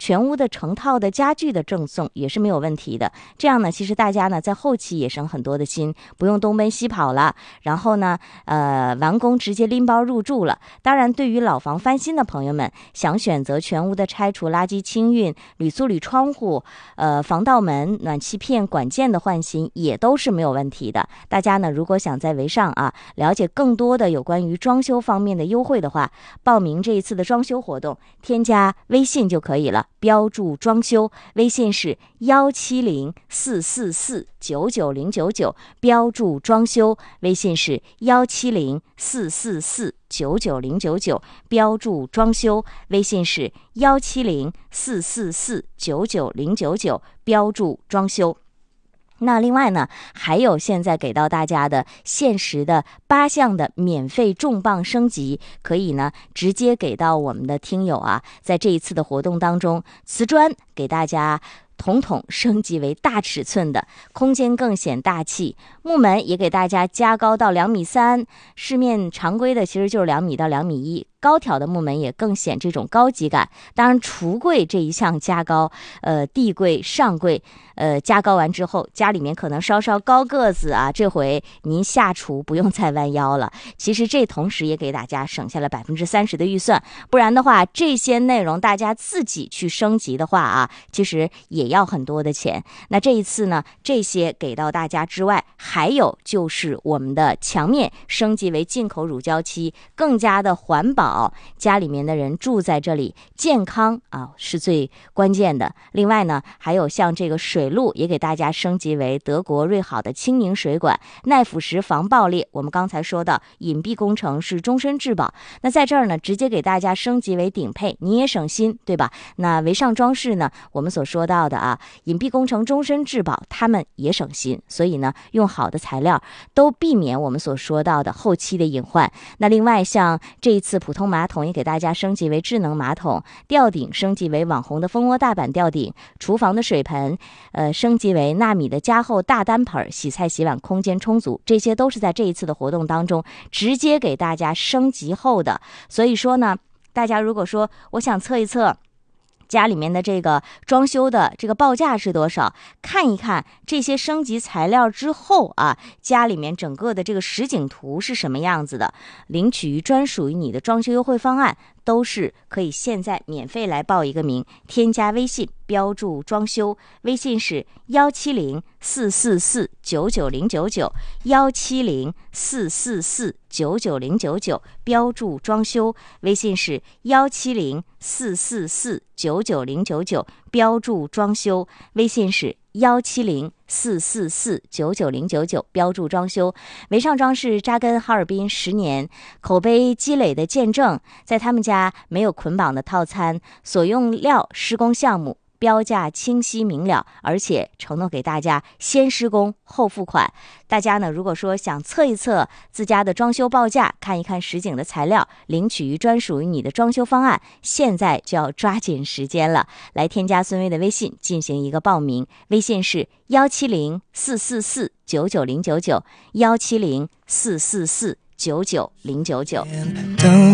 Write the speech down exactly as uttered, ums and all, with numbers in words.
全屋的成套的家具的赠送也是没有问题的。这样呢，其实大家呢在后期也省很多的心，不用东奔西跑了，然后呢呃完工直接拎包入住了。当然对于老房翻新的朋友们，想选择全屋的拆除垃圾清运、铝塑铝窗户、呃防盗门、暖气片、管件的换新也都是没有问题的。大家呢如果想在维上啊了解更多的有关于装修方面的优惠的话，报名这一次的装修活动，添加微信就可以了，标注装修，微信是幺七零四四四九九零九九，标注装修，微信是幺七零四四四九九零九九，标注装修，微信是幺七零四四四九九零九九，标注装修。那另外呢，还有现在给到大家的限时的八项的免费重磅升级，可以呢直接给到我们的听友啊，在这一次的活动当中，瓷砖给大家统统升级为大尺寸的，空间更显大气。木门也给大家加高到两米三，市面常规的其实就是两米到两米一，高挑的木门也更显这种高级感。当然橱柜这一项加高，呃地柜上柜呃加高完之后，家里面可能稍稍高个子啊，这回您下厨不用再弯腰了。其实这同时也给大家省下了百分之三十的预算，不然的话这些内容大家自己去升级的话啊，其实也要很多的钱。那这一次呢，这些给到大家之外，还有就是我们的墙面升级为进口乳胶漆，更加的环保，家里面的人住在这里健康啊是最关键的。另外呢，还有像这个水路也给大家升级为德国瑞好的清凝水管，耐腐蚀防爆裂。我们刚才说到隐蔽工程是终身质保，那在这儿呢直接给大家升级为顶配，你也省心，对吧？那维上装饰呢，我们所说到的啊隐蔽工程终身质保，他们也省心，所以呢用好的材料，都避免我们所说到的后期的隐患。那另外像这一次普通马桶也给大家升级为智能马桶，吊顶升级为网红的蜂窝大板吊顶，厨房的水盆呃升级为纳米的加厚大单盆，洗菜洗碗空间充足，这些都是在这一次的活动当中直接给大家升级后的。所以说呢，大家如果说我想测一测家里面的这个装修的这个报价是多少，看一看这些升级材料之后啊，家里面整个的这个实景图是什么样子的，领取专属于你的装修优惠方案，都是可以现在免费来报一个名，添加微信标注装修，微信是幺七零四四四九九零九九，幺七零四四四九九零九九，标注装修，微信是幺七零四四四九九零九九，标注装修，微信是幺七零四四四九九零九九，标注装修。维上装饰扎根哈尔滨十年，口碑积累的见证，在他们家没有捆绑的套餐，所用料施工项目标价清晰明了，而且承诺给大家先施工后付款。大家呢，如果说想测一测自家的装修报价，看一看实景的材料，领取专属于你的装修方案，现在就要抓紧时间了。来添加孙薇的微信进行一个报名，微信是幺七零四四四九九零九九，幺七零四四四九九零九九。